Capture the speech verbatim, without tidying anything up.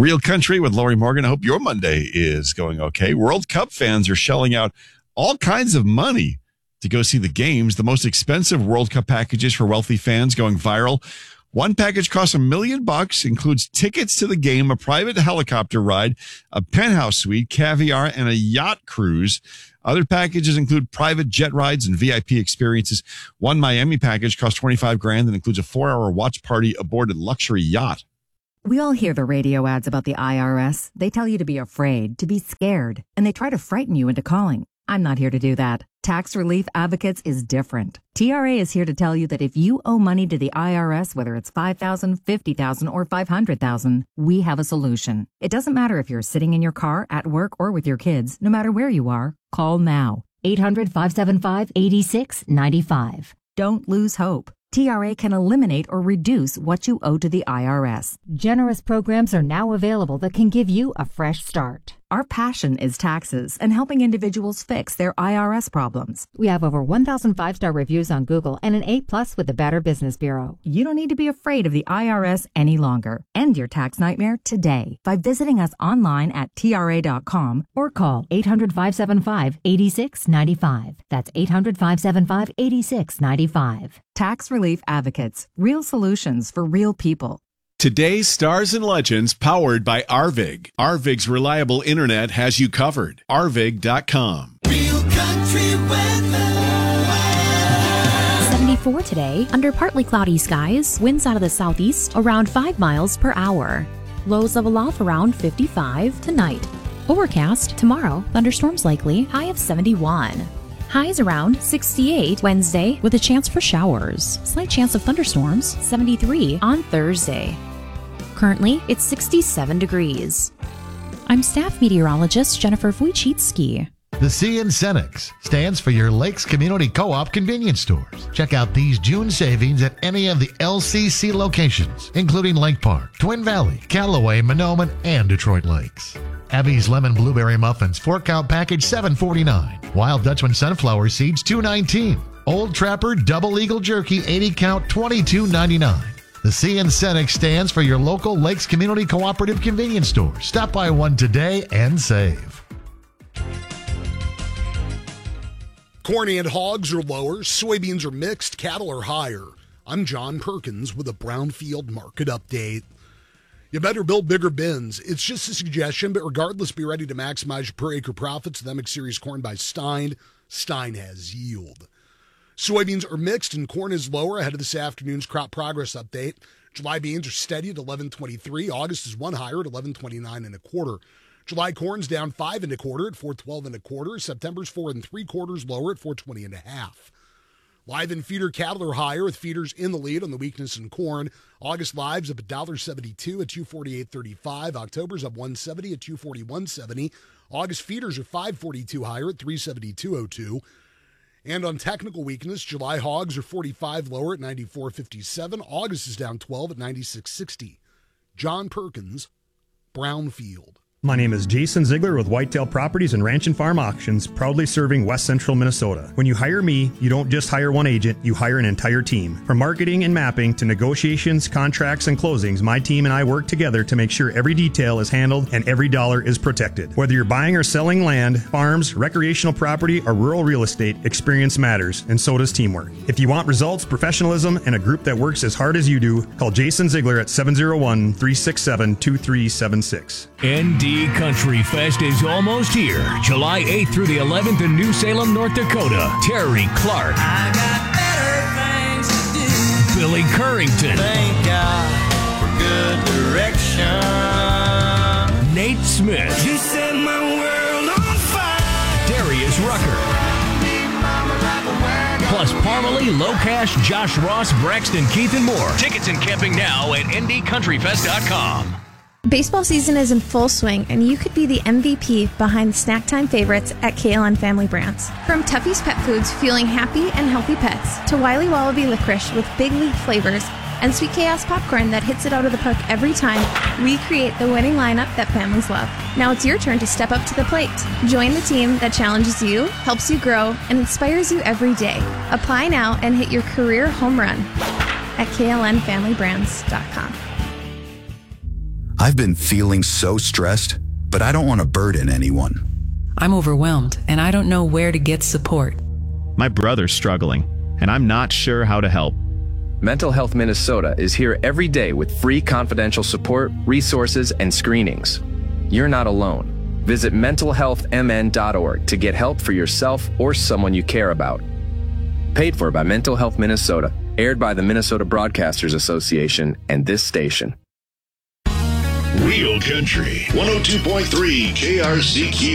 Real Country with Lori Morgan. I hope your Monday is going okay. World Cup fans are shelling out all kinds of money to go see the games. The most expensive World Cup packages for wealthy fans going viral. One package costs a million bucks, includes tickets to the game, a private helicopter ride, a penthouse suite, caviar, and a yacht cruise. Other packages include private jet rides and V I P experiences. One Miami package costs twenty-five grand and includes a four-hour watch party aboard a luxury yacht. We all hear the radio ads about the I R S. They tell you to be afraid, to be scared, and they try to frighten you into calling. I'm not here to do that. Tax Relief Advocates is different. T R A is here to tell you that if you owe money to the I R S, whether it's five thousand dollars, fifty thousand dollars, or five hundred thousand dollars, we have a solution. It doesn't matter if you're sitting in your car, at work, or with your kids. No matter where you are, call now. eight hundred, five seven five, eight six nine five. Don't lose hope. T R A can eliminate or reduce what you owe to the I R S. Generous programs are now available that can give you a fresh start. Our passion is taxes and helping individuals fix their I R S problems. We have over one thousand five-star reviews on Google and an A plus with the Better Business Bureau. You don't need to be afraid of the I R S any longer. End your tax nightmare today by visiting us online at T R A dot com or call eight hundred, five seven five, eight six nine five. That's eight hundred, five seven five, eight six nine five. Tax Relief Advocates. Real solutions for real people. Today's Stars and Legends powered by Arvig. Arvig's reliable internet has you covered. Arvig dot com. Real country weather. seventy-four today, under partly cloudy skies, winds out of the southeast around five miles per hour. Lows level off around fifty-five tonight. Overcast tomorrow, thunderstorms likely, high of seventy-one. Highs around sixty-eight Wednesday with a chance for showers. Slight chance of thunderstorms, seventy-three on Thursday. Currently, it's sixty-seven degrees. I'm staff meteorologist Jennifer Wojcicki. The C in Cenex stands for your Lakes Community Co-op convenience stores. Check out these June savings at any of the L C C locations, including Lake Park, Twin Valley, Callaway, Monoman, and Detroit Lakes. Abby's Lemon Blueberry Muffins, four-count package, seven forty-nine. Wild Dutchman Sunflower Seeds, two nineteen. Old Trapper Double Eagle Jerky, eighty count, twenty-two ninety-nine. The C in Cenex stands for your local Lakes Community Cooperative convenience store. Stop by one today and save. Corn and hogs are lower, soybeans are mixed, cattle are higher. I'm John Perkins with a Brownfield Market Update. You better build bigger bins. It's just a suggestion, but regardless, be ready to maximize your per acre profits with M X Series corn by Stein. Stein has yield. Soybeans are mixed and corn is lower ahead of this afternoon's crop progress update. July beans are steady at eleven twenty-three. August is one higher at eleven twenty-nine and a quarter. July corn's down five and a quarter at four twelve and a quarter. September's four and three quarters lower at four twenty and a half. Live and feeder cattle are higher with feeders in the lead on the weakness in corn. August live's up one dollar seventy-two at two forty-eight thirty-five. October's up one seventy at two forty-one seventy. August feeders are five forty-two higher at three seventy-two oh two. And on technical weakness, July hogs are forty-five lower at ninety-four fifty-seven. August is down twelve at ninety-six sixty. John Perkins, Brownfield. My name is Jason Ziegler with Whitetail Properties and Ranch and Farm Auctions, proudly serving West Central Minnesota. When you hire me, you don't just hire one agent, you hire an entire team. From marketing and mapping to negotiations, contracts, and closings, my team and I work together to make sure every detail is handled and every dollar is protected. Whether you're buying or selling land, farms, recreational property, or rural real estate, experience matters, and so does teamwork. If you want results, professionalism, and a group that works as hard as you do, call Jason Ziegler at seven oh one, three six seven, two three seven six. N D Country Fest is almost here. July eighth through the eleventh in New Salem, North Dakota. Terry Clark. I got better things to do. Billy Currington. Thank God for good direction. Nate Smith. You set my world on fire. Darius Rucker. Plus Parmalee, Locash, Josh Ross, Braxton, Keith, and more. Tickets and camping now at N D country fest dot com. Baseball season is in full swing, and you could be the M V P behind snack time favorites at K L N Family Brands. From Tuffy's Pet Foods, fueling happy and healthy pets, to Wiley Wallaby Licorice with big league flavors, and Sweet Chaos Popcorn that hits it out of the park every time, we create the winning lineup that families love. Now it's your turn to step up to the plate. Join the team that challenges you, helps you grow, and inspires you every day. Apply now and hit your career home run at K L N family brands dot com. I've been feeling so stressed, but I don't want to burden anyone. I'm overwhelmed, and I don't know where to get support. My brother's struggling, and I'm not sure how to help. Mental Health Minnesota is here every day with free confidential support, resources, and screenings. You're not alone. Visit mental health m n dot org to get help for yourself or someone you care about. Paid for by Mental Health Minnesota, aired by the Minnesota Broadcasters Association and this station. Real Country one oh two point three K R C Q.